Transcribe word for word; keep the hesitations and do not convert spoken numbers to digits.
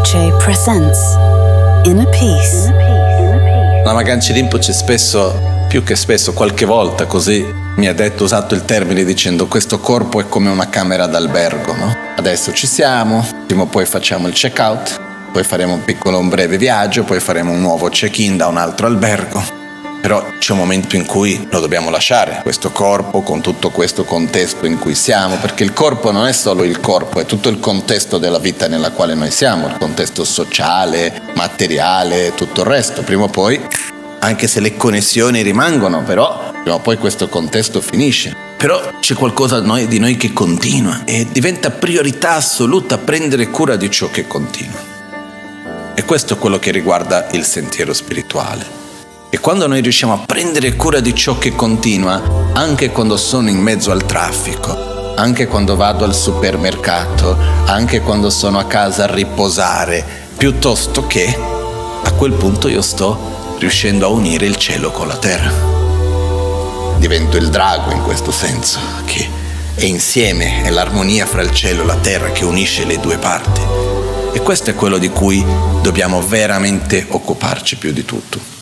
Rinpoche presents Inner Peace. Lama Gangchen Rinpoche spesso, più che spesso, qualche volta così, mi ha detto, usato il termine dicendo: questo corpo è come una camera d'albergo, no? Adesso ci siamo, prima o poi facciamo il check-out, poi faremo un piccolo, un breve viaggio, poi faremo un nuovo check-in da un altro albergo. Però c'è un momento in cui lo dobbiamo lasciare, questo corpo, con tutto questo contesto in cui siamo, perché il corpo non è solo il corpo, è tutto il contesto della vita nella quale noi siamo, il contesto sociale, materiale, tutto il resto. Prima o poi, anche se le connessioni rimangono, però prima o poi questo contesto finisce. Però c'è qualcosa di noi, di noi che continua e diventa priorità assoluta prendere cura di ciò che continua. E questo è quello che riguarda il sentiero spirituale. E quando noi riusciamo a prendere cura di ciò che continua, anche quando sono in mezzo al traffico, anche quando vado al supermercato, anche quando sono a casa a riposare, piuttosto che, a quel punto io sto riuscendo a unire il cielo con la terra. Divento il drago in questo senso, che è insieme, è l'armonia fra il cielo e la terra che unisce le due parti. E questo è quello di cui dobbiamo veramente occuparci più di tutto.